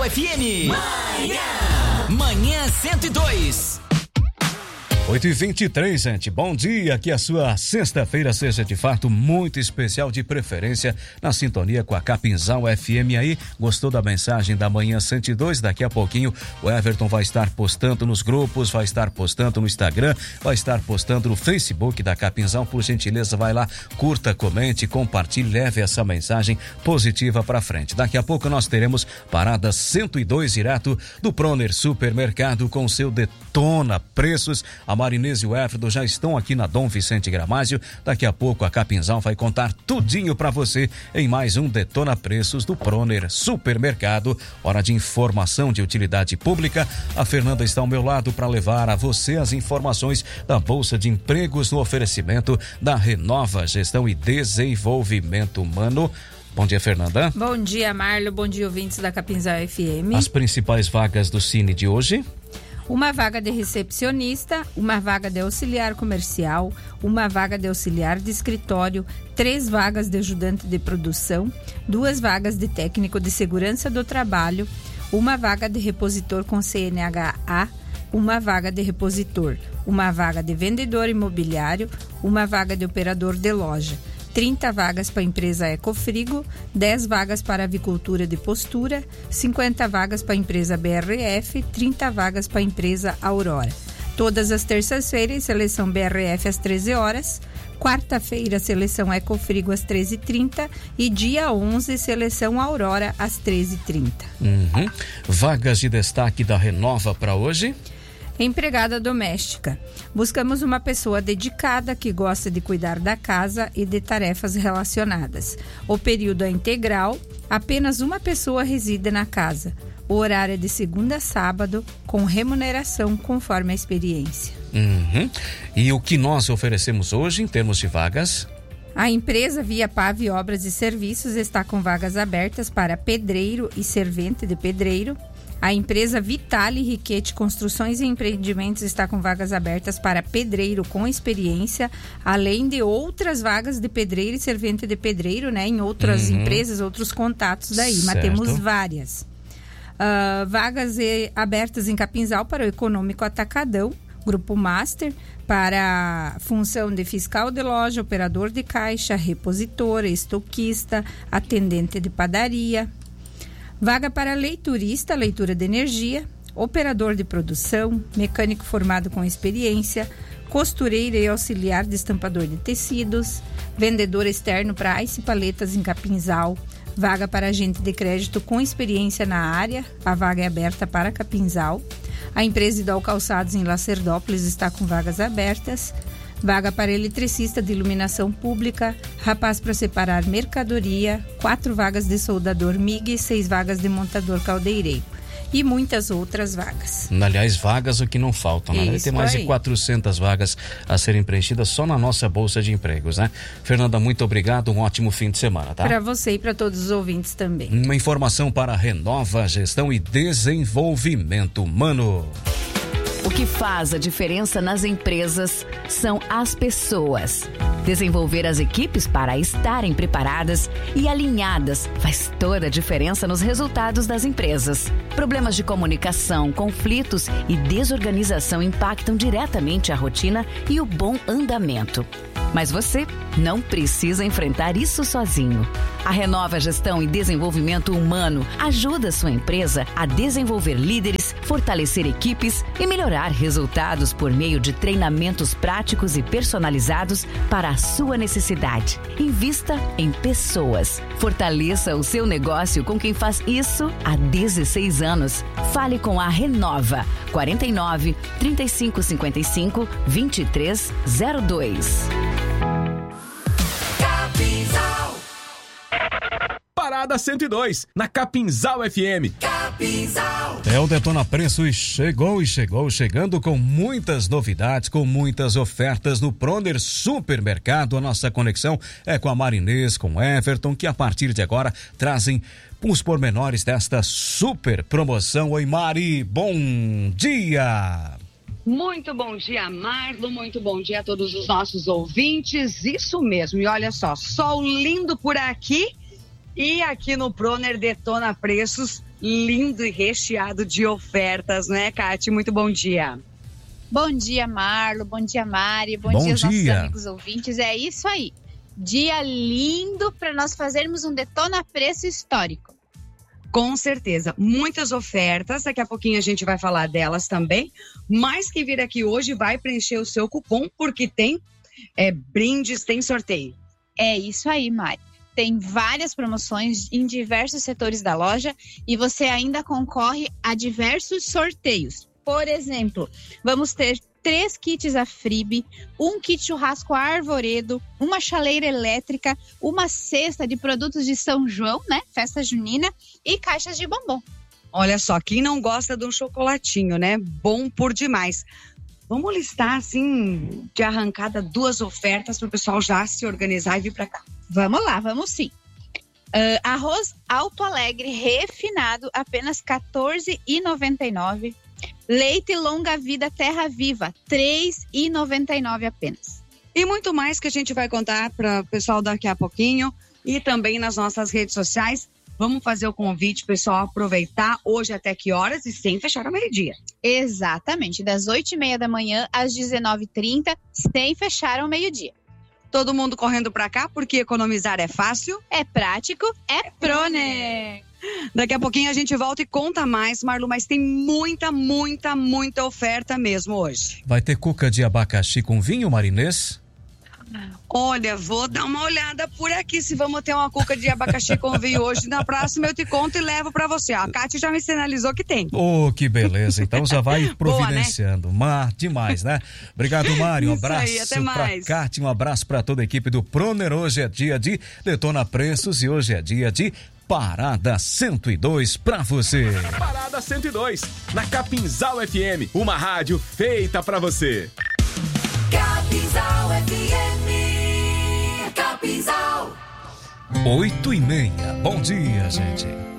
FM. Manhã 102. 8h23, gente. Bom dia, que a sua sexta-feira seja de fato muito especial, de preferência na sintonia com a Capinzal FM aí. Gostou da mensagem da Manhã 102? Daqui a pouquinho o Everton vai estar postando nos grupos, vai estar postando no Instagram, vai estar postando no Facebook da Capinzal. Por gentileza, vai lá, curta, comente, compartilhe, leve essa mensagem positiva pra frente. Daqui a pouco nós teremos parada 102 direto do Proner Supermercado com seu Detona Preços. A Marinês e o Everton já estão aqui na Dom Vicente Gramásio. Daqui a pouco a Capinzal vai contar tudinho pra você em mais um Detona Preços do Proner Supermercado. Hora de informação de utilidade pública. A Fernanda está ao meu lado para levar a você as informações da Bolsa de Empregos no oferecimento da Renova Gestão e Desenvolvimento Humano. Bom dia, Fernanda. Bom dia, Marlo. Bom dia, ouvintes da Capinzal FM. As principais vagas do Cine de hoje: uma vaga de recepcionista, uma vaga de auxiliar comercial, uma vaga de auxiliar de escritório, 3 vagas de ajudante de produção, 2 vagas de técnico de segurança do trabalho, uma vaga de repositor com CNH-A, uma vaga de repositor, uma vaga de vendedor imobiliário, uma vaga de operador de loja. 30 vagas para a empresa Ecofrigo, 10 vagas para a avicultura de postura, 50 vagas para a empresa BRF, 30 vagas para a empresa Aurora. Todas as terças-feiras, seleção BRF às 13 horas, quarta-feira, seleção Ecofrigo às 13h30 e dia 11, seleção Aurora às 13h30. Vagas de destaque da Renova para hoje: empregada doméstica. Buscamos uma pessoa dedicada que gosta de cuidar da casa e de tarefas relacionadas. O período é integral, apenas uma pessoa reside na casa. O horário é de segunda a sábado, com remuneração conforme a experiência. E o que nós oferecemos hoje em termos de vagas? A empresa Via Pave Obras e Serviços está com vagas abertas para pedreiro e servente de pedreiro. A empresa Vitale Riquete Construções e Empreendimentos está com vagas abertas para pedreiro com experiência, além de outras vagas de pedreiro e servente de pedreiro, né? Em outras empresas, outros contatos daí, certo. Mas temos várias. Vagas abertas em Capinzal para o Econômico Atacadão, Grupo Master, para função de fiscal de loja, operador de caixa, repositor, estoquista, atendente de padaria. Vaga para leiturista, leitura de energia, operador de produção, mecânico formado com experiência, costureira e auxiliar de estampador de tecidos, vendedor externo para Ice Paletas em Capinzal, vaga para agente de crédito com experiência na área, a vaga é aberta para Capinzal. A empresa Idol Calçados em Lacerdópolis está com vagas abertas. Vaga para eletricista de iluminação pública, rapaz para separar mercadoria, 4 vagas de soldador MIG, 6 vagas de montador caldeireiro e muitas outras vagas. Aliás, vagas o que não faltam, né? Tem mais de 400 vagas a serem preenchidas só na nossa Bolsa de Empregos, né? Fernanda, muito obrigado, um ótimo fim de semana, tá? Para você e para todos os ouvintes também. Uma informação para a Renova Gestão e Desenvolvimento Humano. O que faz a diferença nas empresas são as pessoas. Desenvolver as equipes para estarem preparadas e alinhadas faz toda a diferença nos resultados das empresas. Problemas de comunicação, conflitos e desorganização impactam diretamente a rotina e o bom andamento. Mas você não precisa enfrentar isso sozinho. A Renova Gestão e Desenvolvimento Humano ajuda a sua empresa a desenvolver líderes, fortalecer equipes e melhorar resultados por meio de treinamentos práticos e personalizados para a sua necessidade. Invista em pessoas. Fortaleça o seu negócio com quem faz isso há 16 anos. Fale com a Renova. 49 3555 2302. Parada 102, na Capinzal FM. Capinzal. É o Detona Preços chegando com muitas novidades, com muitas ofertas no Proner Supermercado. A nossa conexão é com a Marinês, com o Everton, que a partir de agora trazem os pormenores desta super promoção. Oi, Mari, bom dia! Muito bom dia, Marlon, muito bom dia a todos os nossos ouvintes, isso mesmo, e olha só, sol lindo por aqui E aqui no Proner Detona Preços, lindo e recheado de ofertas, né, Cati? Muito bom dia. Bom dia, Marlo. Bom dia, Mari. Bom dia aos nossos amigos ouvintes. É isso aí. Dia lindo para nós fazermos um Detona Preço histórico. Com certeza. Muitas ofertas. Daqui a pouquinho a gente vai falar delas também. Mas quem vir aqui hoje vai preencher o seu cupom, porque tem brindes, tem sorteio. É isso aí, Mari. Tem várias promoções em diversos setores da loja e você ainda concorre a diversos sorteios. Por exemplo, vamos ter 3 kits Afribe, um kit churrasco Arvoredo, uma chaleira elétrica, uma cesta de produtos de São João, né? Festa junina, e caixas de bombom. Olha só, quem não gosta de um chocolatinho, né? Bom por demais. Vamos listar, assim, de arrancada 2 ofertas para o pessoal já se organizar e vir para cá. Vamos lá, vamos sim. Arroz Alto Alegre refinado, apenas R$14,99. Leite Longa Vida Terra Viva, R$3,99 apenas. E muito mais que a gente vai contar para o pessoal daqui a pouquinho e também nas nossas redes sociais. Vamos fazer o convite, pessoal, aproveitar hoje até que horas e sem fechar ao meio-dia. Exatamente, das 8h30 da manhã às 19h30, sem fechar ao meio-dia. Todo mundo correndo para cá porque economizar é fácil, é prático, é Proner. Daqui a pouquinho a gente volta e conta mais, Marlu, mas tem muita oferta mesmo hoje. Vai ter cuca de abacaxi com vinho, Marinês? Olha, vou dar uma olhada por aqui se vamos ter uma cuca de abacaxi com vinho hoje. Na próxima eu te conto e levo pra você. A Cátia já me sinalizou que tem. Oh, que beleza. Então já vai providenciando. Boa, né? Demais, né? Obrigado, Mário. Um abraço aí, até mais. Pra Cátia, um abraço pra toda a equipe do Proner. Hoje é dia de Detona Preços e hoje é dia de Parada 102 pra você. Parada 102, na Capinzal FM, uma rádio feita pra você. Capinzal FM, Capinzal. 8h30. Bom dia, gente.